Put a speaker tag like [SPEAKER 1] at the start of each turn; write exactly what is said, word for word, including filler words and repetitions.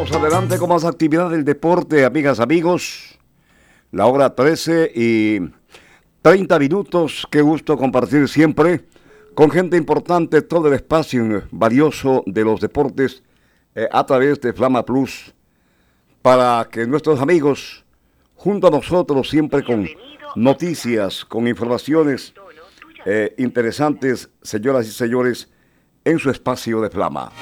[SPEAKER 1] Vamos adelante con más actividad del deporte, amigas, amigos. La hora trece y treinta minutos. Qué gusto compartir siempre con gente importante todo el espacio valioso de los deportes eh, a través de Flama Plus, para que nuestros amigos, junto a nosotros, siempre con noticias, con informaciones eh, interesantes, señoras y señores, en su espacio de Flama.